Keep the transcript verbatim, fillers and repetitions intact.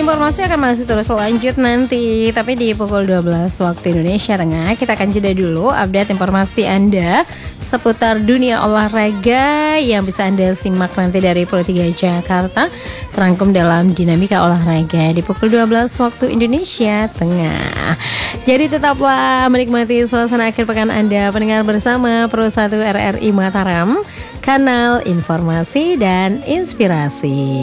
informasi akan masih terus lanjut nanti, tapi di pukul dua belas waktu Indonesia Tengah kita akan jeda dulu update informasi Anda seputar dunia olahraga yang bisa Anda simak nanti dari Pro tiga Jakarta, terangkum dalam Dinamika Olahraga di pukul dua belas waktu Indonesia Tengah. Jadi tetaplah menikmati suasana akhir pekan Anda pendengar bersama Pro satu R R I Mataram, kanal informasi dan inspirasi.